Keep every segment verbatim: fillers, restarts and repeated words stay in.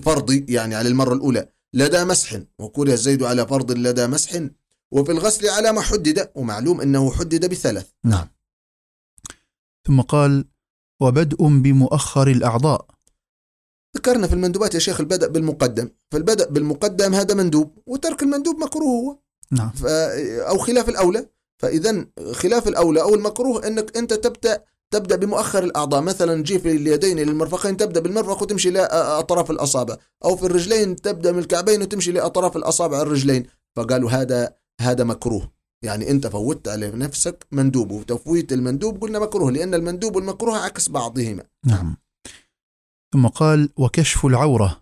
الفرض يعني على المرة الأولى لدى مسح، وكره الزيد على فرض لدى مسح، وفي الغسل على ما حدد، ومعلوم أنه حدد بثلاث. نعم. ثم قال وبدء بمؤخر الأعضاء. ذكرنا في المندوبات يا شيخ البدء بالمقدم، فالبدء بالمقدم هذا مندوب، وترك المندوب مكروه هو. نعم. أو خلاف الأولى. فإذا خلاف الأولى أو المكروه أنك أنت تبدأ تبدأ بمؤخر الأعضاء، مثلا جي في اليدين للمرفقين تبدأ بالمرفق وتمشي لأطراف الأصابع، أو في الرجلين تبدأ من الكعبين وتمشي لأطراف الأصابع الرجلين. فقالوا هذا هذا مكروه، يعني أنت فوتت على نفسك مندوب، وتفويت المندوب قلنا مكروه، لأن المندوب والمكروه عكس بعضهما. نعم. ثم قال وكشف العورة.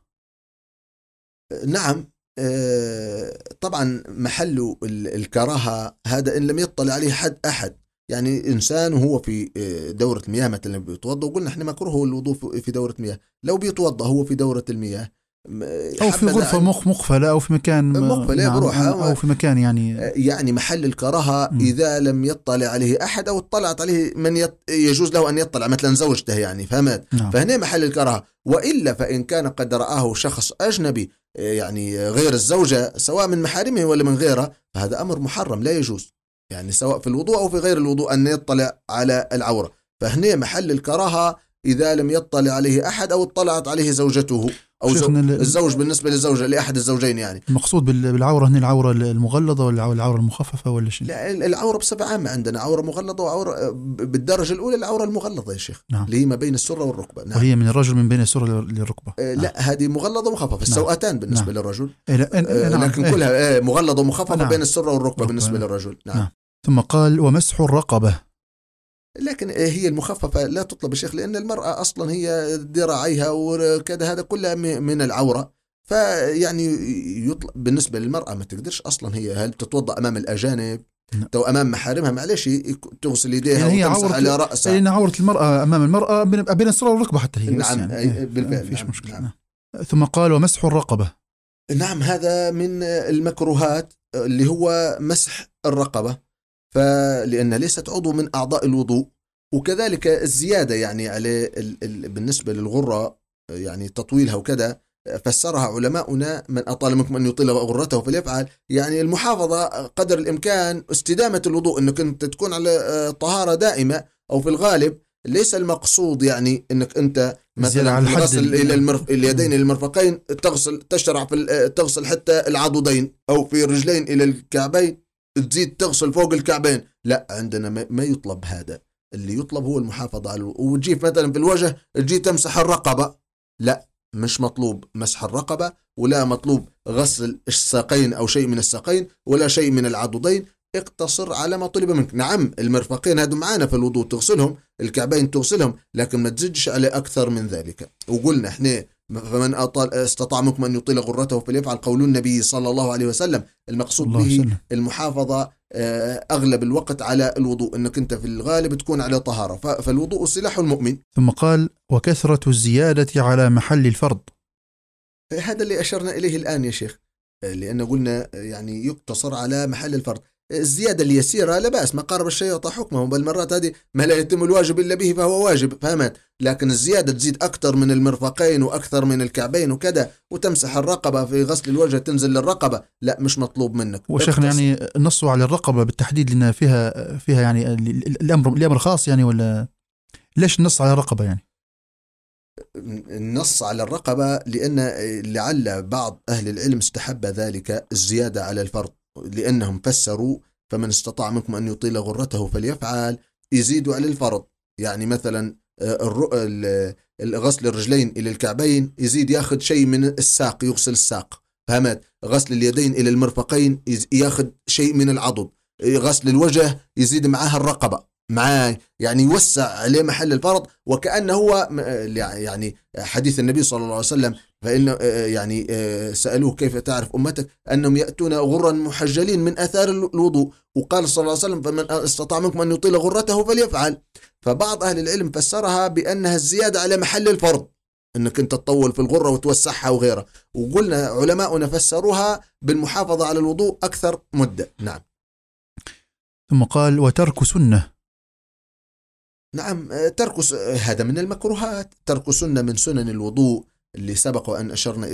نعم. طبعا محل الكراهة هذا إن لم يطلع عليه حد أحد، يعني إنسان وهو في دورة مياه مثلا بيتوضأ، وقلنا إحنا مكروه الوضوء في دورة مياه، لو بيتوضأ هو في دورة المياه أو في غرفة مخ مقفلة أو في مكان مقفلة نعم بروحها، أو في مكان يعني يعني محل الكراهة م. إذا لم يطلع عليه أحد أو اطلعت عليه من يط... يجوز له أن يطلع مثلا زوجته، يعني فهمت. نعم. فهنا محل الكراهة. وإلا فإن كان قد رآه شخص أجنبي يعني غير الزوجة سواء من محارمه ولا من غيره، فهذا أمر محرم لا يجوز، يعني سواء في الوضوء أو في غير الوضوء أن يطلع على العورة. فهنا محل الكراهة إذا لم يطلع عليه أحد أو اطلعت عليه زوجته أو زو... الزوج بالنسبة للزوجة لأحد الزوجين. يعني المقصود بالعورة هنا العورة المغلظة ولا العورة المخففة ولا شيء؟ لا، العورة بصفة عامة عندنا عورة مغلظة وعورة بالدرجة الأولى العورة المغلظة يا شيخ. نعم. اللي هي ما بين السرة والركبة. نعم. وهي من الرجل من بين السرة للركبة. آه لا، هذه مغلظة ومخففة السوأتان بالنسبة نعم. للرجل. إيه لا إيه آه لكن إيه كلها مغلظة ومخففة نعم. بين السرة والركبة بالنسبة للرجل. نعم. نعم. ثم قال ومسح الرقبة. لكن هي المخففة لا تطلب الشيخ، لأن المرأة أصلا هي ذراعيها وكذا هذا كلها من العورة، فيعني يطلب بالنسبة للمرأة ما تقدرش أصلا هي هل تتوضأ أمام الأجانب تو أمام محارمها، معلش تغسل يديها يعني وتمسح على رأسها، لأن عورة المرأة أمام المرأة بين السرة والركبة حتى هي. نعم. يعني بالفعل. فيش نعم. مشكلة. نعم. ثم قال ومسح الرقبة. نعم. هذا من المكروهات اللي هو مسح الرقبة، فلأن ليست عضو من أعضاء الوضوء. وكذلك الزيادة يعني على ال ال بالنسبة للغرة يعني تطويلها وكذا، فسرها علماؤنا من أطال منكم أن يطيل غرته فليفعل، يعني المحافظة قدر الإمكان استدامة الوضوء، أنك أنت تكون على طهارة دائمة، أو في الغالب ليس المقصود يعني أنك أنت مثلا تغسل إلى المرف... اليدين إلى المرفقين تغسل تشرع في تغسل حتى العضدين، أو في الرجلين إلى الكعبين تزيد تغسل فوق الكعبين. لا، عندنا ما يطلب هذا، اللي يطلب هو المحافظة على الوضوء. وتجيب مثلا في الوجه تجي تمسح الرقبة، لا مش مطلوب مسح الرقبة، ولا مطلوب غسل الساقين أو شيء من الساقين ولا شيء من العضدين، اقتصر على ما طلب منك. نعم المرفقين هادو معانا في الوضوء تغسلهم، الكعبين تغسلهم، لكن ما تزيدش على أكثر من ذلك. وقلنا احنا فمن أطال استطاع منكم أن يطيل غرته فليفعل، قول النبي صلى الله عليه وسلم. المقصود به وسلم. المحافظة أغلب الوقت على الوضوء، أنك أنت في الغالب تكون على طهارة، فالوضوء سلاح المؤمن. ثم قال وكثرة الزيادة على محل الفرض. هذا اللي أشرنا إليه الآن يا شيخ، لأن قلنا يعني يقتصر على محل الفرض. الزيادة اليسيرة لا بأس، ما قارب الشيء يعطى حكمه، بل مرات هذه ما لا يتم الواجب إلا به فهو واجب، فهمت. لكن الزيادة تزيد أكثر من المرفقين وأكثر من الكعبين وكذا، وتمسح الرقبة في غسل الوجه تنزل للرقبة، لا مش مطلوب منك. وشيخنا يعني نصوا على الرقبة بالتحديد لأن فيها فيها يعني الأمر الأمر خاص يعني، ولا ليش النص على الرقبة يعني؟ النص على الرقبة لأن لعل بعض أهل العلم استحب ذلك الزيادة على الفرض، لأنهم فسروا فمن استطاع منكم أن يطيل غرته فليفعل، يزيدوا على الفرض. يعني مثلا غسل الرجلين إلى الكعبين يزيد ياخذ شيء من الساق، يغسل الساق، فهمت. غسل اليدين إلى المرفقين ياخذ شيء من العضد، غسل الوجه يزيد معها الرقبة معاه، يعني يوسع عليه محل الفرض. وكأنه هو يعني حديث النبي صلى الله عليه وسلم، فإن يعني سألوه كيف تعرف أمتك أنهم يأتون غرا محجلين من أثار الوضوء، وقال صلى الله عليه وسلم فمن استطاع منكم أن يطيل غرته فليفعل. فبعض أهل العلم فسرها بأنها الزيادة على محل الفرض، أنك أنت تطول في الغرة وتوسعها وغيرها. وقلنا علماؤنا فسروها بالمحافظة على الوضوء أكثر مدة. نعم. ثم قال وترك سنة. نعم، ترك هذا من المكروهات، ترك سنة من سنن الوضوء اللي سبق وأن أشرنا